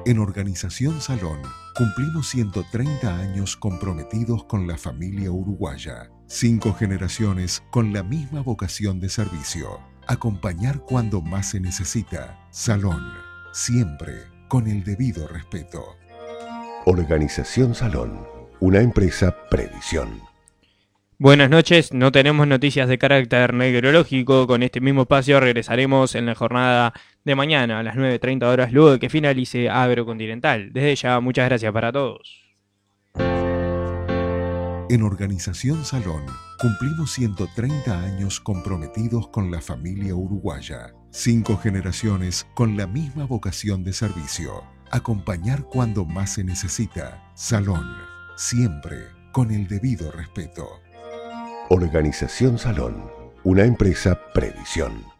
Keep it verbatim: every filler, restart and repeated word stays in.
En Organización Salón cumplimos ciento treinta años comprometidos con la familia uruguaya. Cinco generaciones con la misma vocación de servicio. Acompañar cuando más se necesita. Salón, siempre con el debido respeto. Organización Salón, una empresa Previsión. Buenas noches, no tenemos noticias de carácter meteorológico. Con este mismo espacio regresaremos en la jornada de mañana a las nueve treinta horas luego de que finalice Agrocontinental. Desde ya, muchas gracias para todos. En Organización Salón cumplimos ciento treinta años comprometidos con la familia uruguaya. Cinco generaciones con la misma vocación de servicio. Acompañar cuando más se necesita. Salón, siempre con el debido respeto. Organización Salón, una empresa Previsión.